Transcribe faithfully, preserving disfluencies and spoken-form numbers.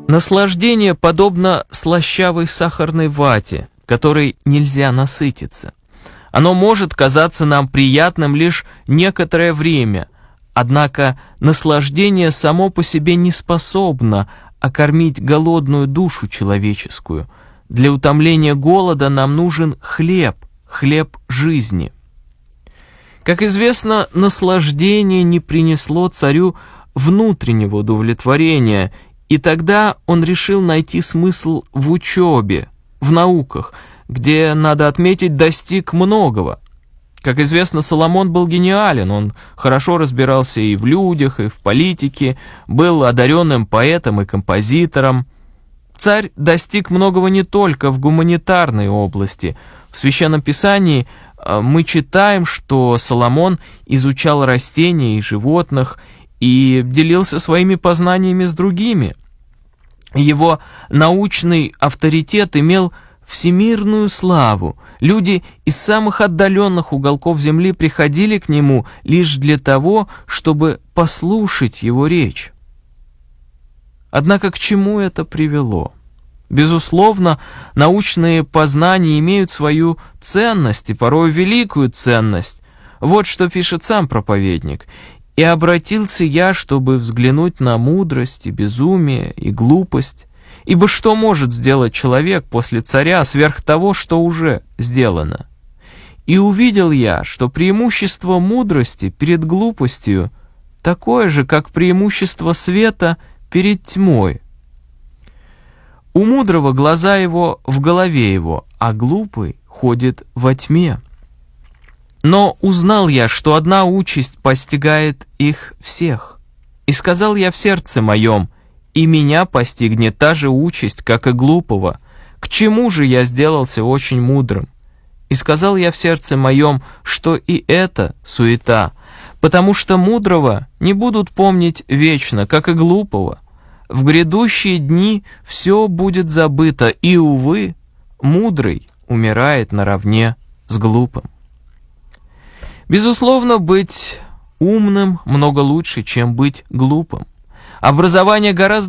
Наслаждение подобно слащавой сахарной вате, которой нельзя насытиться. Оно может казаться нам приятным лишь некоторое время, однако наслаждение само по себе не способно окормить голодную душу человеческую. Для утоления голода нам нужен хлеб, хлеб жизни. Как известно, наслаждение не принесло царю внутреннего удовлетворения, и тогда он решил найти смысл в учебе, в науках, где, надо отметить, достиг многого. Как известно, Соломон был гениален, он хорошо разбирался и в людях, и в политике, был одаренным поэтом и композитором. Царь достиг многого не только в гуманитарной области. В Священном Писании мы читаем, что Соломон изучал растения и животных и делился своими познаниями с другими. Его научный авторитет имел всемирную славу. Люди из самых отдаленных уголков земли приходили к нему лишь для того, чтобы послушать его речь. Однако к чему это привело? Безусловно, научные познания имеют свою ценность, и порой великую ценность. Вот что пишет сам проповедник. «И обратился я, чтобы взглянуть на мудрость и безумие и глупость. Ибо что может сделать человек после царя сверх того, что уже сделано? И увидел я, что преимущество мудрости перед глупостью такое же, как преимущество света перед тьмой. У мудрого глаза его в голове его, а глупый ходит во тьме. Но узнал я, что одна участь постигает их всех. И сказал я в сердце моем, и меня постигнет та же участь, как и глупого. К чему же я сделался очень мудрым? И сказал я в сердце моем, что и это суета, потому что мудрого не будут помнить вечно, как и глупого. В грядущие дни все будет забыто, и, увы, мудрый умирает наравне с глупым». Безусловно, быть умным много лучше, чем быть глупым. Образование гораздо